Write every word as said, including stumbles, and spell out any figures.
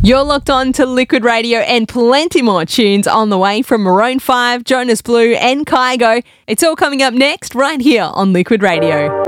You're locked on to Liquid Radio and plenty more tunes on the way from Maroon five, Jonas Blue and Kygo. It's all coming up next right here on Liquid Radio.